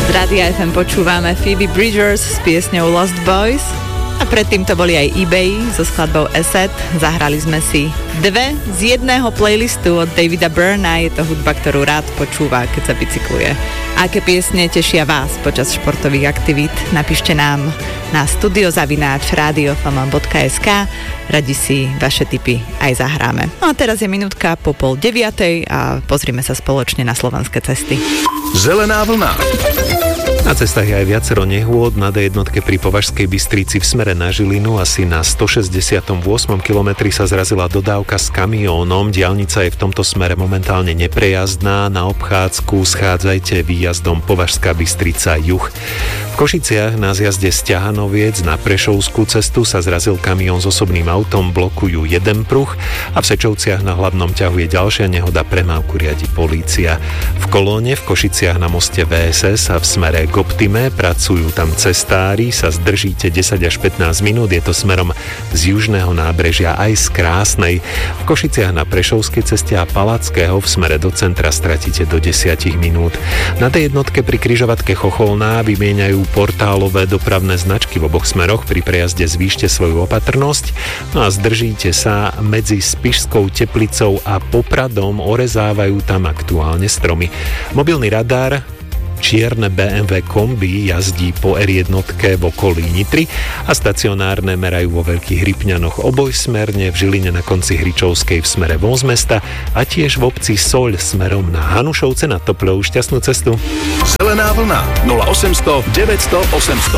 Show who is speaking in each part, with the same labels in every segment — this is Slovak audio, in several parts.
Speaker 1: Z Rádia FM počúvame Phoebe Bridgers s piesňou Lost Boys. A predtým to boli aj eBay so skladbou Asset. Zahrali sme si dve z jedného playlistu od Davida Byrna. Je to hudba, ktorú rád počúva, keď sa bicykluje. Aké piesne tešia vás počas športových aktivít? Napíšte nám na studio@radiofm.sk. Radi si vaše tipy aj zahráme. No a teraz je minútka po 8:30 a pozrime sa spoločne na slovenské cesty.
Speaker 2: Zelená vlna.
Speaker 3: Na cestách je aj viacero nehôd. Na D1 pri Považskej Bystrici v smere na Žilinu asi na 168. kilometri sa zrazila dodávka s kamiónom. Diaľnica je v tomto smere momentálne neprejazdná. Na obchádzku schádzajte výjazdom Považská Bystrica juh. V Košiciach na zjazde z Ťahanoviec na Prešovskú cestu sa zrazil kamión s osobným autom, blokujú jeden pruh a v Sečovciach na hlavnom ťahu je ďalšia nehoda, premávku riadi polícia. V Kolóne v Košiciach na moste VSS a v smere k Optime pracujú tam cestári, sa zdržíte 10 až 15 minút, je to smerom z južného nábrežia aj z Krásnej. V Košiciach na Prešovskej ceste a Palackého v smere do centra stratíte do 10 minút. Na tej jednotke pri križovatke Chocholná vymieňajú portálové dopravné značky v oboch smeroch, pri prejazde zvýšte svoju opatrnosť, no a zdržíte sa medzi Spišskou Teplicou a Popradom, orezávajú tam aktuálne stromy. Mobilný radar čierne BMW kombi jazdí po R1 v okolí Nitry a stacionárne merajú vo Veľkých Rypňanoch obojsmerne, v Žiline na konci Hričovskej v smere von z mesta a tiež v obci Soľ smerom na Hanušovce nad Topľou. Šťastnú cestu.
Speaker 2: Zelená vlna 0800 900 800.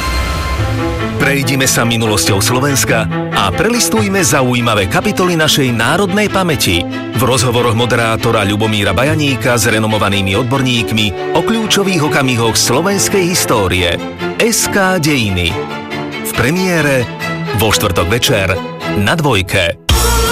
Speaker 2: Prejdime sa minulosťou Slovenska a prelistujme zaujímavé kapitoly našej národnej pamäti v rozhovoroch moderátora Ľubomíra Bajaníka s renomovanými odborníkmi o kľúčových okamihoch slovenskej histórie. SK Dejiny. V premiére vo štvrtok večer na Dvojke.